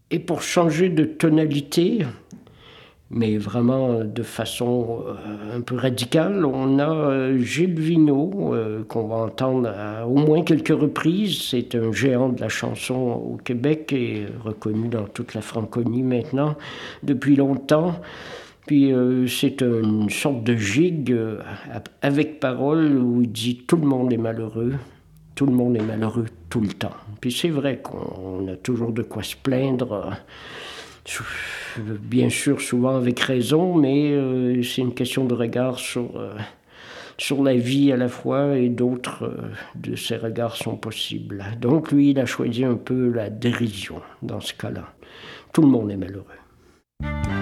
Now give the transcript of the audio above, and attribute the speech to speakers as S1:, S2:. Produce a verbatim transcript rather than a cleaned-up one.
S1: Et pour changer de tonalité, mais vraiment de façon euh, un peu radicale, on a euh, Gilles Vigneault, euh, qu'on va entendre à au moins quelques reprises. C'est un géant de la chanson au Québec et reconnu dans toute la francophonie maintenant depuis longtemps. Puis euh, c'est une sorte de gigue euh, avec parole où il dit « tout le monde est malheureux ». Tout le monde est malheureux tout le temps. Puis c'est vrai qu'on a toujours de quoi se plaindre, bien sûr souvent avec raison, mais euh, c'est une question de regard sur, euh, sur la vie à la fois et d'autres euh, de ces regards sont possibles. Donc lui, il a choisi un peu la dérision dans ce cas-là. Tout le monde est malheureux.